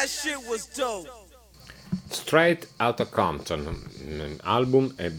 Straight Outta Compton, album e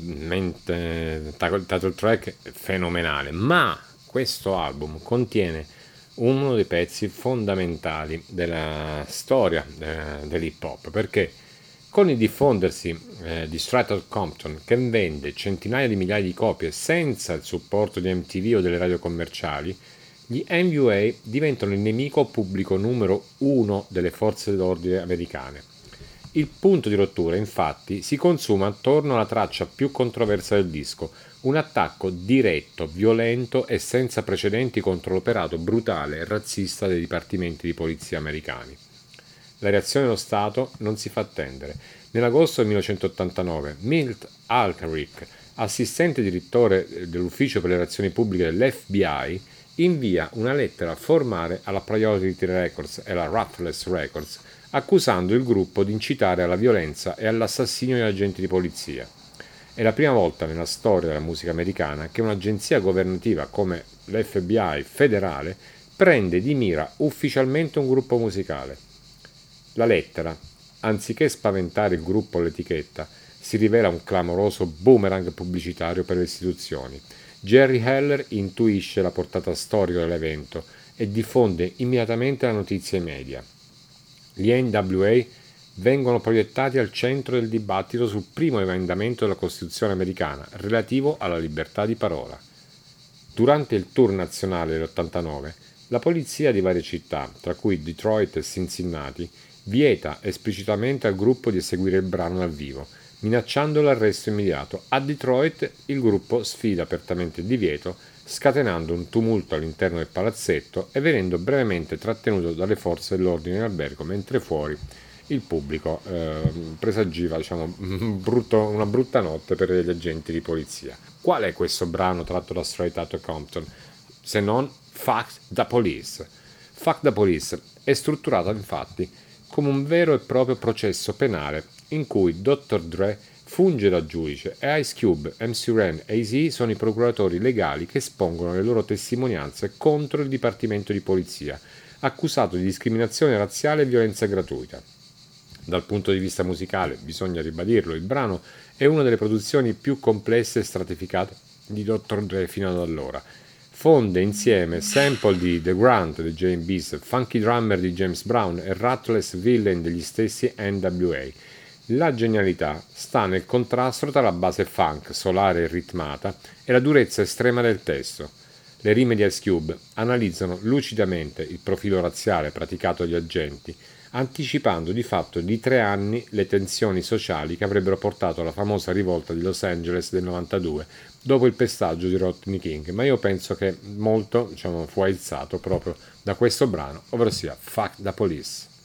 title track fenomenale, ma questo album contiene uno dei pezzi fondamentali della storia dell'hip hop, perché con il diffondersi di Straight Outta Compton, che vende centinaia di migliaia di copie senza il supporto di MTV o delle radio commerciali, gli NWA diventano il nemico pubblico numero uno delle forze dell'ordine americane. Il punto di rottura, infatti, si consuma attorno alla traccia più controversa del disco, un attacco diretto, violento e senza precedenti contro l'operato brutale e razzista dei dipartimenti di polizia americani. La reazione dello Stato non si fa attendere. Nell'agosto del 1989, Milt Alcaric, assistente direttore dell'Ufficio per le relazioni pubbliche dell'FBI, invia una lettera formale alla Priority Records e alla Ruthless Records, accusando il gruppo di incitare alla violenza e all'assassinio di agenti di polizia. È la prima volta nella storia della musica americana che un'agenzia governativa come l'FBI federale prende di mira ufficialmente un gruppo musicale. La lettera, anziché spaventare il gruppo o l'etichetta, si rivela un clamoroso boomerang pubblicitario per le istituzioni. Jerry Heller intuisce la portata storica dell'evento e diffonde immediatamente la notizia ai media. Gli NWA vengono proiettati al centro del dibattito sul primo emendamento della Costituzione americana relativo alla libertà di parola. Durante il tour nazionale dell'89, la polizia di varie città, tra cui Detroit e Cincinnati, vieta esplicitamente al gruppo di eseguire il brano dal vivo, minacciando l'arresto immediato. A Detroit il gruppo sfida apertamente il divieto, scatenando un tumulto all'interno del palazzetto e venendo brevemente trattenuto dalle forze dell'ordine in albergo, mentre fuori il pubblico presagiva una brutta notte per gli agenti di polizia. Qual è questo brano tratto da Straight Outta Compton? Se non Fuck the Police. Fuck the Police è strutturato infatti come un vero e proprio processo penale in cui Dr. Dre funge da giudice e Ice Cube, MC Ren e Eazy sono i procuratori legali che espongono le loro testimonianze contro il Dipartimento di Polizia, accusato di discriminazione razziale e violenza gratuita. Dal punto di vista musicale, bisogna ribadirlo, il brano è una delle produzioni più complesse e stratificate di Dr. Dre fino ad allora. Fonde insieme sample di The Grunt di Jane Beast, Funky Drummer di James Brown e Ruthless Villain degli stessi NWA. La genialità sta nel contrasto tra la base funk, solare e ritmata, e la durezza estrema del testo. Le rime di Ice Cube analizzano lucidamente il profilo razziale praticato dagli agenti, anticipando di fatto di 3 anni le tensioni sociali che avrebbero portato alla famosa rivolta di Los Angeles del 92, dopo il pestaggio di Rodney King, ma io penso che molto fu aizzato proprio da questo brano, ovvero sia Fuck the Police.